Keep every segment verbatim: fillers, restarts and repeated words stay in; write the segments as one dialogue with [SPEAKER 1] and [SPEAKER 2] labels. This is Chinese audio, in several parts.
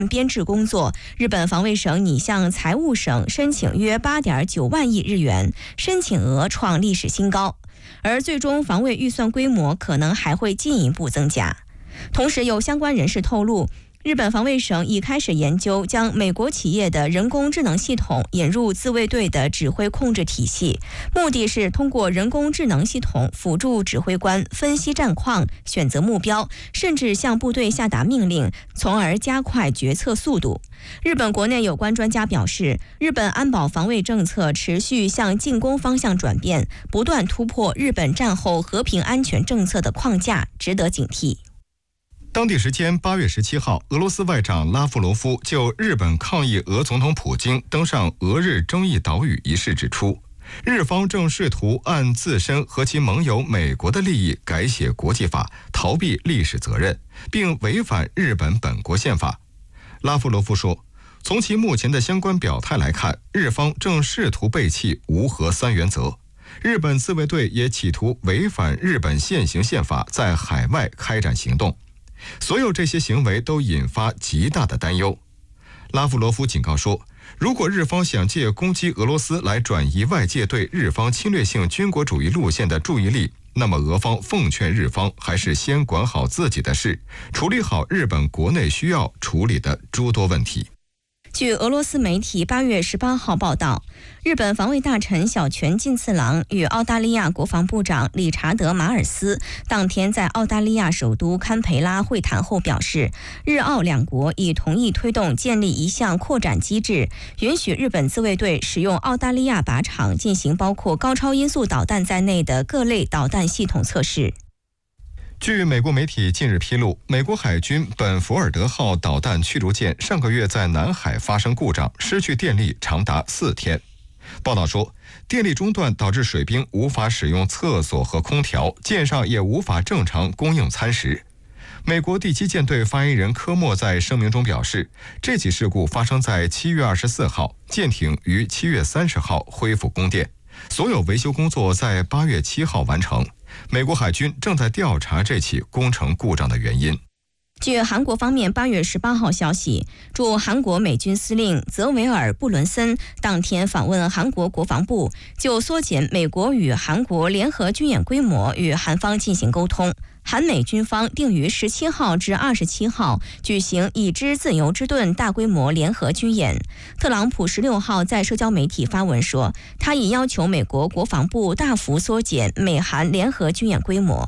[SPEAKER 1] 编制工作，日本防卫省拟向财务省申请约 八点九万亿日元，申请额创历史新高，而最终防卫预算规模可能还会进一步增加。同时，有相关人士透露，日本防卫省已开始研究将美国企业的人工智能系统引入自卫队的指挥控制体系，目的是通过人工智能系统辅助指挥官分析战况、选择目标，甚至向部队下达命令，从而加快决策速度。日本国内有关专家表示，日本安保防卫政策持续向进攻方向转变，不断突破日本战后和平安全政策的框架，值得警惕。
[SPEAKER 2] 当地时间八月十七号，俄罗斯外长拉夫罗夫就日本抗议俄总统普京登上俄日争议岛屿一事指出，日方正试图按自身和其盟友美国的利益改写国际法，逃避历史责任，并违反日本本国宪法。拉夫罗夫说，从其目前的相关表态来看，日方正试图背弃无核三原则，日本自卫队也企图违反日本现行宪法，在海外开展行动。所有这些行为都引发极大的担忧。拉夫罗夫警告说，如果日方想借攻击俄罗斯来转移外界对日方侵略性军国主义路线的注意力，那么俄方奉劝日方还是先管好自己的事，处理好日本国内需要处理的诸多问题。
[SPEAKER 1] 据俄罗斯媒体八月十八号报道，日本防卫大臣小泉进次郎与澳大利亚国防部长理查德·马尔斯当天在澳大利亚首都堪培拉会谈后表示，日澳两国已同意推动建立一项扩展机制，允许日本自卫队使用澳大利亚靶场进行包括高超音速导弹在内的各类导弹系统测试。
[SPEAKER 2] 据美国媒体近日披露，美国海军本福尔德号导弹驱逐舰上个月在南海发生故障，失去电力长达四天。报道说，电力中断导致水兵无法使用厕所和空调，舰上也无法正常供应餐食。美国第七舰队发言人科莫在声明中表示，这起事故发生在七月二十四号，舰艇于七月三十号恢复供电，所有维修工作在八月七号完成。美国海军正在调查这起工程故障的原因。
[SPEAKER 1] 据韩国方面八月十八号消息，驻韩国美军司令泽维尔·布伦森当天访问韩国国防部，就缩减美国与韩国联合军演规模与韩方进行沟通。韩美军方定于十七号至二十七号举行已知自由之盾大规模联合军演。特朗普十六号在社交媒体发文说，他已要求美国国防部大幅缩减美韩联合军演规模。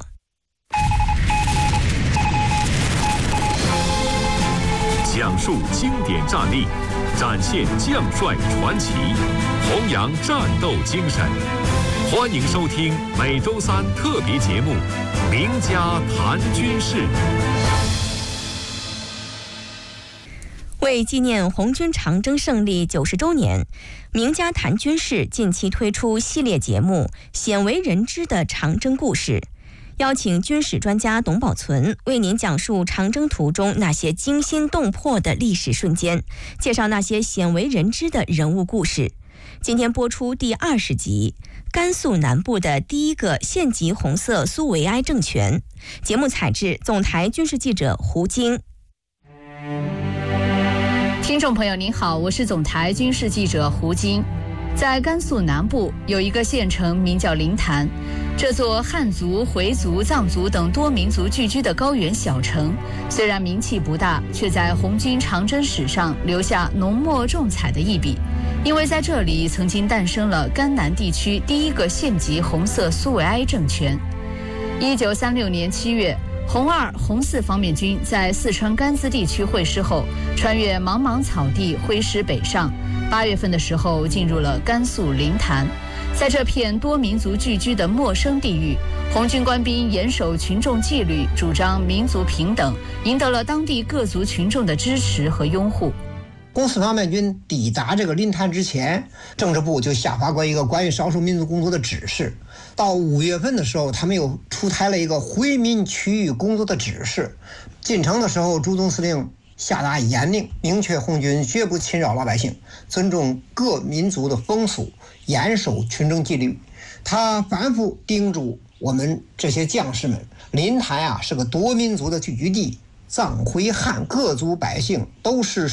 [SPEAKER 3] 讲述经典战例，展现将帅传奇，弘扬战斗精神。欢迎收听每周三特别节目《名家谈军事》。
[SPEAKER 1] 为纪念红军长征胜利九十周年，名家谈军事近期推出系列节目《鲜为人知的长征故事》，邀请军史专家董宝存为您讲述长征途中那些惊心动魄的历史瞬间，介绍那些鲜为人知的人物故事。今天播出第二十集，甘肃南部的第一个县级红色苏维埃政权。节目采自总台军事记者胡晶。
[SPEAKER 4] 听众朋友您好，我是总台军事记者胡晶。在甘肃南部有一个县城名叫临潭，这座汉族、回族、藏族等多民族聚居的高原小城，虽然名气不大，却在红军长征史上留下浓墨重彩的一笔。因为在这里曾经诞生了甘南地区第一个县级红色苏维埃政权。一九三六年七月，红二、红四方面军在四川甘孜地区会师后，穿越茫茫草地挥师北上。八月份的时候，进入了甘肃临潭。在这片多民族聚居的陌生地域，红军官兵严守群众纪律，主张民族平等，赢得了当地各族群众的支持和拥护。
[SPEAKER 5] 红四方面军抵达这个临潭之前，政治部就下发过一个关于少数民族工作的指示。到五月份的时候，他们又出台了一个回民区域工作的指示。进城的时候，朱总司令下达严令，明确红军绝不侵扰老百姓，尊重各民族的风俗，严守群众纪律。他反复叮嘱我们这些将士们，临潭啊是个多民族的聚居地， 藏、回、汉各族百姓都是